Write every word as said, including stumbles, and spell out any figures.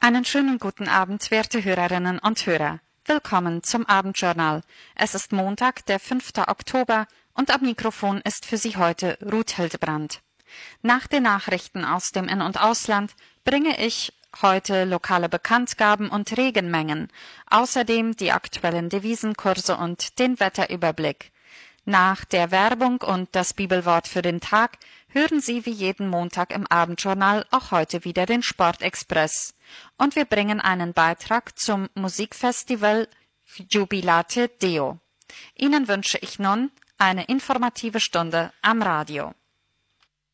Einen schönen guten Abend, werte Hörerinnen und Hörer. Willkommen zum Abendjournal. Es ist Montag, der fünfte Oktober, und am Mikrofon ist für Sie heute Ruth Hildebrand. Nach den Nachrichten aus dem In- und Ausland bringe ich heute lokale Bekanntgaben und Regenmengen, außerdem die aktuellen Devisenkurse und den Wetterüberblick. Nach der Werbung und das Bibelwort für den Tag hören Sie wie jeden Montag im Abendjournal auch heute wieder den Sportexpress. Und wir bringen einen Beitrag zum Musikfestival Jubilate Deo. Ihnen wünsche ich nun eine informative Stunde am Radio.